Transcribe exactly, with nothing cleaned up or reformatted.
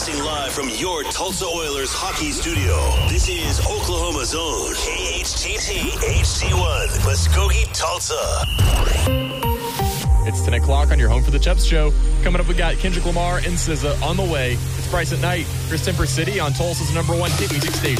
Broadcasting live from your Tulsa Oilers hockey studio. This is Oklahoma Zone. K H T T H C one, Muskogee, Tulsa. It's ten o'clock on your Home for the Chups show. Coming up, we got Kendrick Lamar and S Z A on the way. It's Bryce at Night. Chris Temper City on Tulsa's number one hit music station.